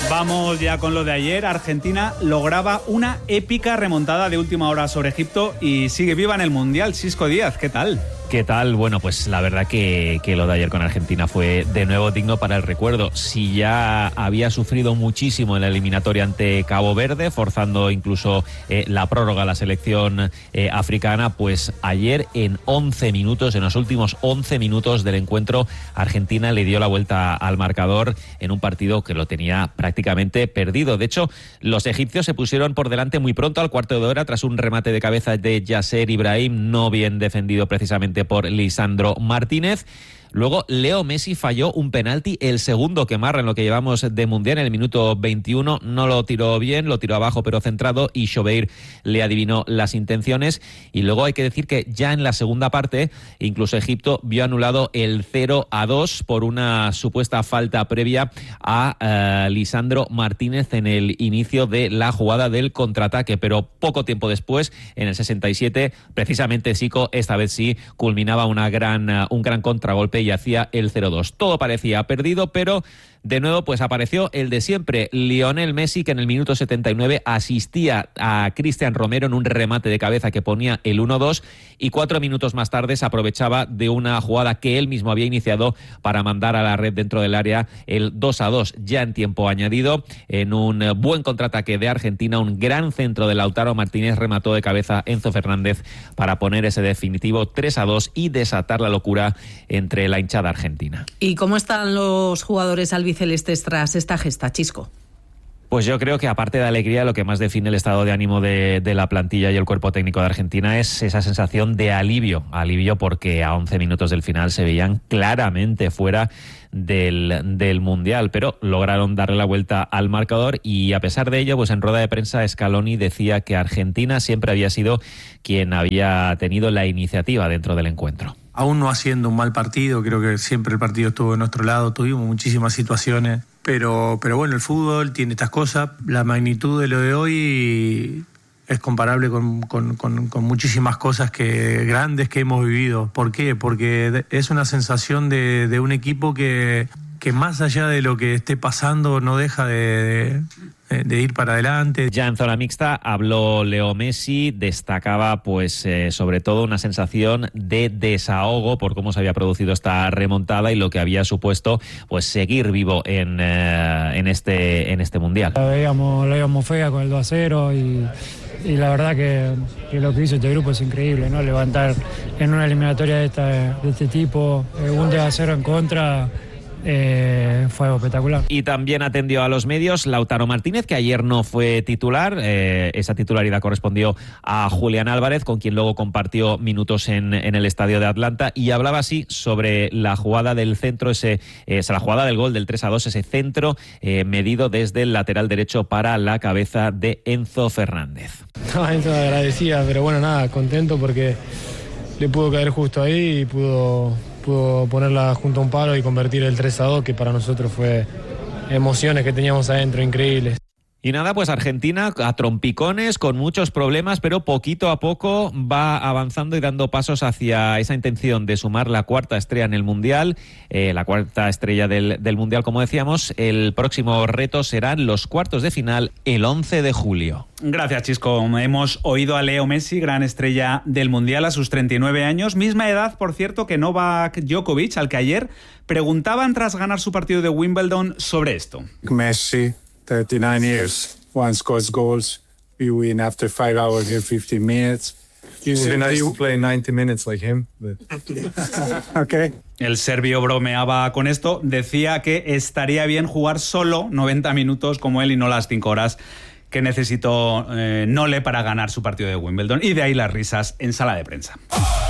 Vamos ya con lo de ayer. Argentina lograba una épica remontada de última hora sobre Egipto y sigue viva en el Mundial. Xisco Díaz, ¿qué tal? ¿Qué tal? Bueno, pues la verdad que lo de ayer con Argentina fue de nuevo digno para el recuerdo. Si ya había sufrido muchísimo en la eliminatoria ante Cabo Verde, forzando incluso la prórroga a la selección africana, pues ayer en los últimos 11 minutos del encuentro, Argentina le dio la vuelta al marcador en un partido que lo tenía prácticamente perdido. De hecho, los egipcios se pusieron por delante muy pronto, al cuarto de hora, tras un remate de cabeza de Yasser Ibrahim, no bien defendido precisamente por Lisandro Martínez. Luego Leo Messi falló un penalti, el segundo que marra en lo que llevamos de Mundial, en el minuto 21. No lo tiró bien, lo tiró abajo pero centrado, y Chobeir le adivinó las intenciones. Y luego hay que decir que ya en la segunda parte, incluso Egipto vio anulado el 0-2 por una supuesta falta previa a Lisandro Martínez en el inicio de la jugada del contraataque. Pero poco tiempo después, en el 67, precisamente Zico, esta vez sí, culminaba un gran contragolpe y hacía el 0-2. Todo parecía perdido, pero de nuevo pues apareció el de siempre, Lionel Messi, que en el minuto 79 asistía a Cristian Romero en un remate de cabeza que ponía el 1-2, y 4 minutos más tarde se aprovechaba de una jugada que él mismo había iniciado para mandar a la red dentro del área el 2-2, ya en tiempo añadido. En un buen contraataque de Argentina, un gran centro de Lautaro Martínez, remató de cabeza Enzo Fernández para poner ese definitivo 3-2 y desatar la locura entre la hinchada argentina. ¿Y cómo están los jugadores albicelestes tras esta gesta, Xisco? Pues yo creo que, aparte de alegría, lo que más define el estado de ánimo de la plantilla y el cuerpo técnico de Argentina es esa sensación de alivio porque a 11 minutos del final se veían claramente fuera del Mundial, pero lograron darle la vuelta al marcador. Y a pesar de ello, pues en rueda de prensa Scaloni decía que Argentina siempre había sido quien había tenido la iniciativa dentro del encuentro. Aún no haciendo un mal partido, creo que siempre el partido estuvo de nuestro lado, tuvimos muchísimas situaciones, pero bueno, el fútbol tiene estas cosas. La magnitud de lo de hoy es comparable con muchísimas cosas grandes que hemos vivido. ¿Por qué? Porque es una sensación de un equipo que más allá de lo que esté pasando no deja de ir para adelante. Ya en zona mixta habló Leo Messi, destacaba pues sobre todo una sensación de desahogo por cómo se había producido esta remontada y lo que había supuesto pues seguir vivo en este Mundial. La veíamos fea con el 2-0 y la verdad que lo que hizo este grupo es increíble, ¿no? Levantar en una eliminatoria de este tipo, un 2-0 en contra. Fue algo espectacular. Y también atendió a los medios Lautaro Martínez, que ayer no fue titular. Esa titularidad correspondió a Julián Álvarez, con quien luego compartió minutos en el estadio de Atlanta, y hablaba así sobre la jugada del centro, la jugada del gol del 3-2, ese centro medido desde el lateral derecho para la cabeza de Enzo Fernández. Enzo agradecía, pero bueno, nada, contento porque le pudo caer justo ahí y pudo ponerla junto a un palo y convertir el 3-2, que para nosotros fue emociones que teníamos adentro increíbles. Y nada, pues Argentina a trompicones, con muchos problemas, pero poquito a poco va avanzando y dando pasos hacia esa intención de sumar la cuarta estrella en el Mundial, la cuarta estrella del Mundial, como decíamos. El próximo reto serán los cuartos de final el 11 de julio. Gracias, Xisco. Hemos oído a Leo Messi, gran estrella del Mundial a sus 39 años, misma edad, por cierto, que Novak Djokovic, al que ayer preguntaban tras ganar su partido de Wimbledon sobre esto. Messi, 39 years. One scores goals. We win after 5 hours here, 15 minutes. You play 90 minutes like him. Okay. El serbio bromeaba con esto. Decía que estaría bien jugar solo 90 minutos como él y no las 5 horas que necesitó Nole para ganar su partido de Wimbledon. Y de ahí las risas en sala de prensa.